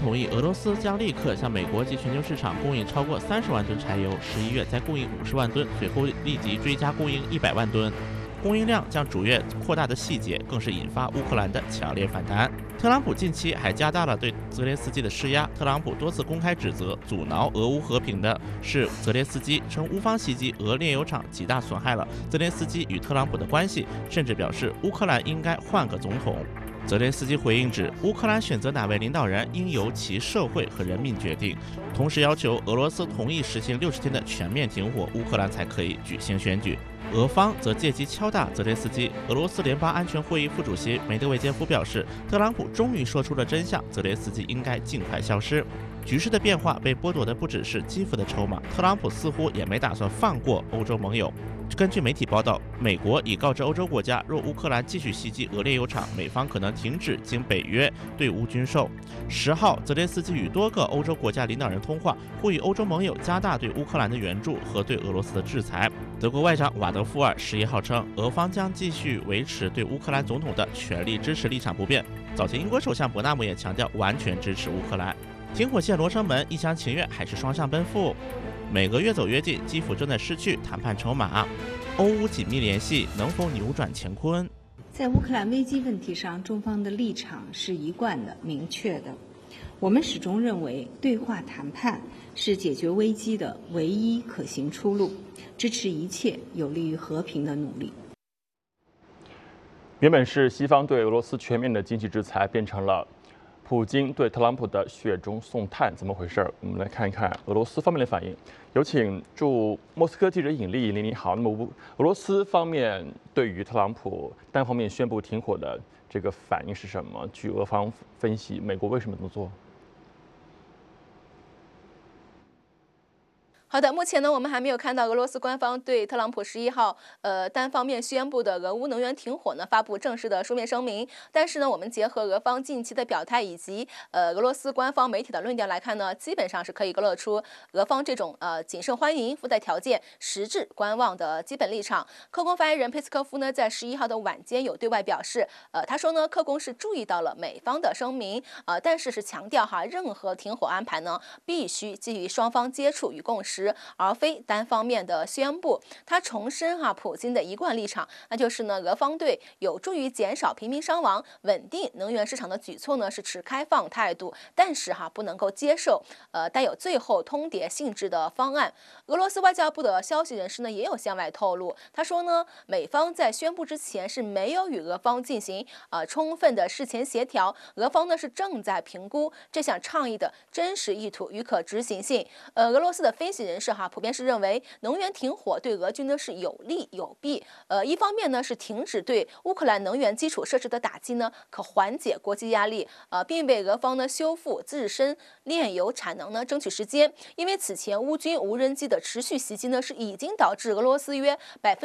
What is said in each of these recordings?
同意俄罗斯将立刻向美国及全球市场供应超过30万吨柴油，11月再供应50万吨，随后立即追加供应100万吨。供应量将逐月扩大的细节，更是引发乌克兰的强烈反弹。特朗普近期还加大了对泽连斯基的施压。特朗普多次公开指责阻挠俄乌和平的是泽连斯基，称乌方袭击俄炼油厂极大损害了泽连斯基与特朗普的关系，甚至表示乌克兰应该换个总统。泽连斯基回应指，乌克兰选择哪位领导人应由其社会和人民决定，同时要求俄罗斯同意实行60天的全面停火，乌克兰才可以举行选举。俄方则借机敲打泽连斯基。俄罗斯联邦安全会议副主席梅德韦杰夫表示，特朗普终于说出了真相，泽连斯基应该尽快消失。局势的变化被剥夺的不只是基辅的筹码，特朗普似乎也没打算放过欧洲盟友。根据媒体报道，美国已告知欧洲国家，若乌克兰继续袭击俄炼油厂，美方可能停止经北约对乌军售。10号，泽连斯基与多个欧洲国家领导人通话，呼吁欧洲盟友加大对乌克兰的援助和对俄罗斯的制裁。德国外长瓦德夫尔11号称，俄方将继续维持对乌克兰总统的全力支持立场不变。早前，英国首相伯纳姆也强调完全支持乌克兰。停火线罗生门，一厢情愿还是双向奔赴？美俄越走越近，基辅正在失去谈判筹码。欧乌紧密联系，能否扭转乾坤？ 在乌克兰危机问题上，中方的立场是一贯的、明确的。我们始终认为，对话谈判是解决危机的唯一可行出路，支持一切有利于和平的努力。 原本是西方对俄罗斯全面的经济制裁，变成了普京对特朗普的雪中送炭，怎么回事？我们来看一看俄罗斯方面的反应。有请驻莫斯科记者尹丽。尹丽，你好。那么俄罗斯方面对于特朗普单方面宣布停火的这个反应是什么？据俄方分析，美国为什么这么做？ 好的，目前呢，我们还没有看到俄罗斯官方对特朗普11号单方面宣布的俄乌能源停火呢发布正式的书面声明。但是呢，我们结合俄方近期的表态以及俄罗斯官方媒体的论调来看呢，基本上是可以勾勒出俄方这种谨慎欢迎、附带条件、实质观望的基本立场。克宫发言人佩斯科夫呢在11号的晚间有对外表示，他说呢，克宫是注意到了美方的声明，但是强调任何停火安排呢必须基于双方接触与共识，而非单方面的宣布。他重申普京的一贯立场，那就是呢，俄方对有助于减少平民伤亡、稳定能源市场的举措呢是持开放态度，但是不能够接受带有最后通牒性质的方案。俄罗斯外交部的消息人士呢也有向外透露，他说呢，美方在宣布之前是没有与俄方进行充分的事前协调，俄方呢是正在评估这项倡议的真实意图与可执行性。俄罗斯的分析人士普遍是认为，能源停火对俄军呢是有利有弊。一方面呢是停止对乌克兰能源基础设施的打击呢，可缓解国际压力，并为俄方呢修复自身炼油产能呢争取时间。因为此前乌军无人机的持续袭击呢，是已经导致俄罗斯约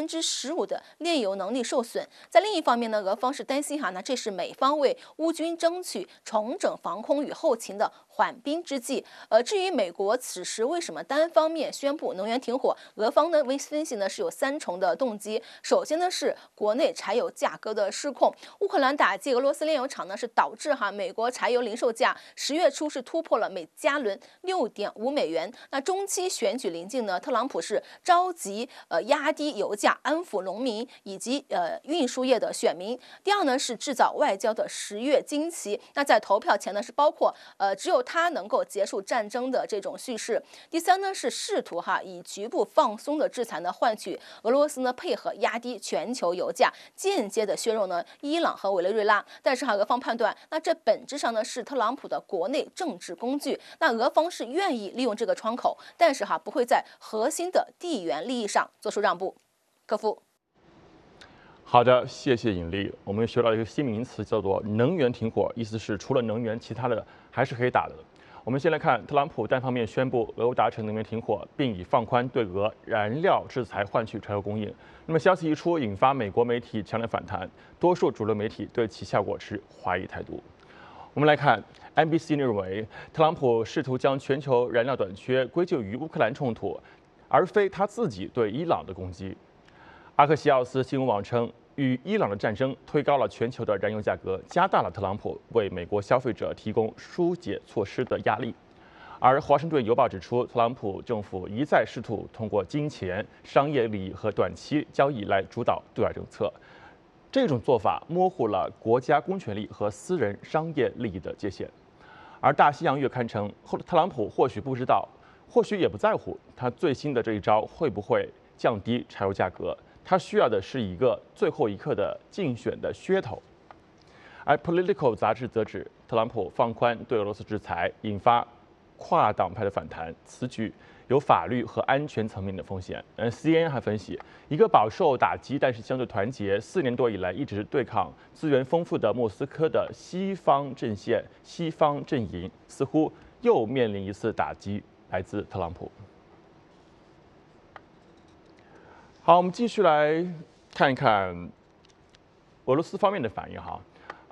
15%的炼油能力受损。在另一方面呢，俄方是担心那这是美方为乌军争取重整防空与后勤的缓兵之计。至于美国此时为什么单方面宣布能源停火，俄方呢分析呢是有3重的动机。首先呢是国内柴油价格的失控，乌克兰打击俄罗斯炼油厂呢是导致美国柴油零售价10月初是突破了每加仑6.5美元。那中期选举临近呢，特朗普是着急压低油价，安抚农民以及运输业的选民。第二呢是制造外交的10月惊奇，那在投票前呢是包括只有他能够结束战争的这种叙事。第三呢是试图以局部放松的制裁呢换取俄罗斯呢配合压低全球油价，间接的削弱呢伊朗和委内瑞拉。但是俄方判断，那这本质上呢是特朗普的国内政治工具。那俄方是愿意利用这个窗口，但是不会在核心的地缘利益上做出让步。科夫。 好的，谢谢尹丽。我们学到一个新名词，叫做能源停火，意思是除了能源，其他的还是可以打的。我们先来看特朗普单方面宣布俄乌达成能源停火，并以放宽对俄燃料制裁换取柴油供应。那么消息一出，引发美国媒体强烈反弹，多数主流媒体对其效果持怀疑态度。我们来看 NBC 认为，特朗普试图将全球燃料短缺归咎于乌克兰冲突，而非他自己对伊朗的攻击。阿克西奥斯新闻网称， 与伊朗的战争推高了全球的燃油价格，加大了特朗普为美国消费者提供纾解措施的压力。而《华盛顿邮报》指出，特朗普政府一再试图通过金钱、商业利益和短期交易来主导对外政策，这种做法模糊了国家公权力和私人商业利益的界限。而大西洋月刊称，特朗普或许不知道，或许也不在乎他最新的这一招会不会降低柴油价格，他需要的是一个最后一刻的竞选的噱头。而 Politico 杂志则指，特朗普放宽对俄罗斯制裁，引发跨党派的反弹，此举有法律和安全层面的风险。CNN 还分析，一个饱受打击但是相对团结4年多以来一直对抗资源丰富的莫斯科的西方阵营，似乎又面临一次打击，来自特朗普。好，我们继续来看一看俄罗斯方面的反应哈。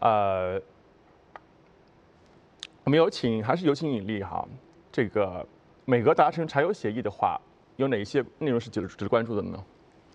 我们还是有请尹力哈。这个美俄达成柴油协议的话，有哪一些内容是值得关注的呢？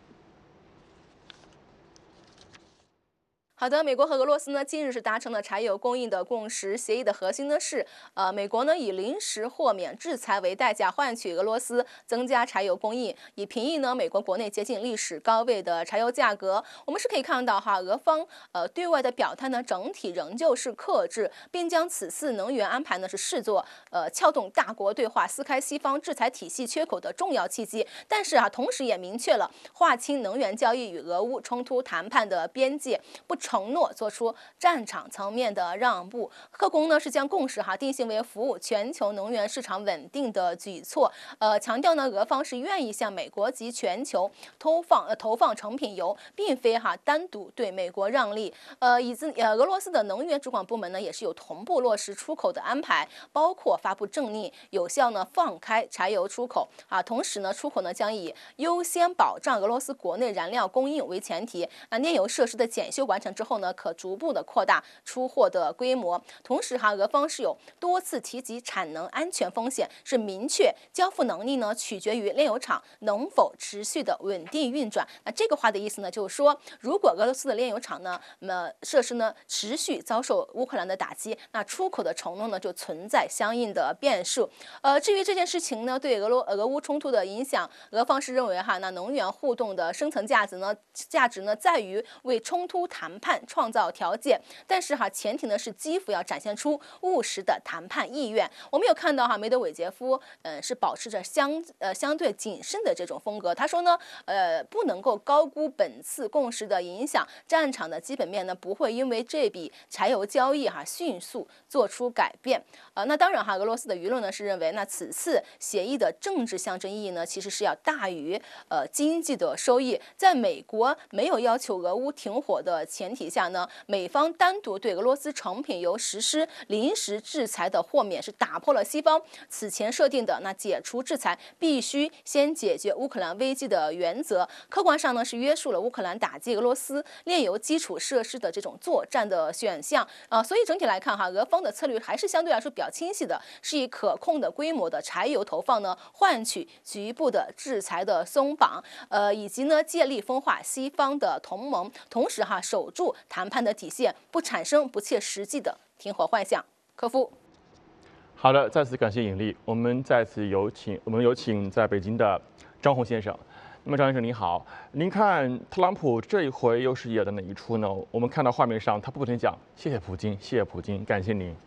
好的，美国和俄罗斯呢近日是达成了柴油供应的共识，协议的核心呢是，美国呢以临时豁免制裁为代价，换取俄罗斯增加柴油供应，以平抑呢美国国内接近历史高位的柴油价格。我们是可以看到哈，俄方对外的表态呢整体仍旧是克制，并将此次能源安排呢是视作撬动大国对话、撕开西方制裁体系缺口的重要契机。但是啊，同时也明确了划清能源交易与俄乌冲突谈判的边界，不承诺做出战场层面的让步。克宫呢是将共识定性为服务全球能源市场稳定的举措，强调呢俄方是愿意向美国及全球投放成品油，并非单独对美国让利。俄罗斯的能源主管部门呢也是有同步落实出口的安排，包括发布政令，有效呢放开柴油出口同时呢出口呢将以优先保障俄罗斯国内燃料供应为前提。炼油设施的检修完成之后呢，可逐步的扩大出货的规模。同时俄方是有多次提及产能安全风险，是明确交付能力呢取决于炼油厂能否持续的稳定运转。那这个话的意思呢，就是说，如果俄罗斯的炼油厂呢设施呢持续遭受乌克兰的打击，那出口的承诺呢就存在相应的变数。至于这件事情呢对俄乌冲突的影响，俄方是认为那能源互动的深层价值呢在于为冲突谈判创造条件，但是前提呢是基辅要展现出务实的谈判意愿。我们有看到梅德韦杰夫是保持着相对谨慎的这种风格。他说呢不能够高估本次共识的影响，战场的基本面呢不会因为这笔柴油交易迅速做出改变。那当然俄罗斯的舆论呢是认为那此次协议的政治象征意义呢其实是要大于经济的收益。在美国没有要求俄乌停火的前提下呢，美方单独对俄罗斯成品油实施临时制裁的豁免，是打破了西方此前设定的那解除制裁必须先解决乌克兰危机的原则。客观上呢是约束了乌克兰打击俄罗斯炼油基础设施的这种作战的选项所以整体来看俄方的策略还是相对来说比较清晰的，是以可控的规模的柴油投放呢换取局部的制裁的松绑，以及呢借力分化西方的同盟，同时守住谈判的底线，不产生不切实际的停火幻想。科夫， 好的，再次感谢尹力。我们有请在北京的张红先生。那么张先生您好，您看特朗普这一回又是演的哪一出呢？我们看到画面上他不停讲谢谢普京，谢谢普京，感谢您。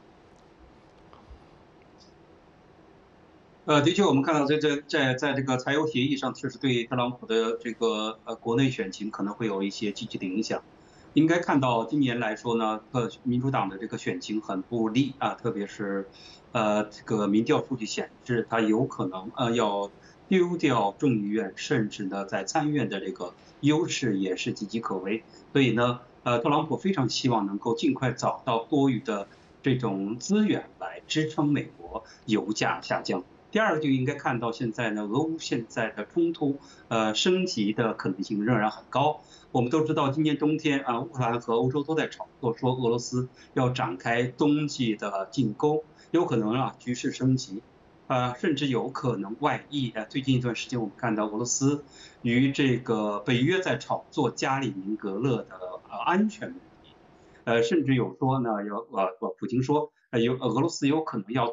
的确，我们看到在这个柴油协议上，确实对特朗普的这个国内选情可能会有一些积极的影响。应该看到今年来说呢，民主党的这个选情很不利特别是这个民调数据显示，他有可能要丢掉众议院，甚至呢在参议院的这个优势也是岌岌可危。所以呢，特朗普非常希望能够尽快找到多余的这种资源来支撑美国油价下降。第二个就应该看到现在呢，俄乌现在的冲突升级的可能性仍然很高。我们都知道，今年冬天乌克兰和欧洲都在炒作，说俄罗斯要展开冬季的进攻，有可能局势升级。 甚至有可能外溢。最近一段时间我们看到俄罗斯与这个北约在炒作加里宁格勒的安全问题，甚至有说呢，普京说俄罗斯有可能要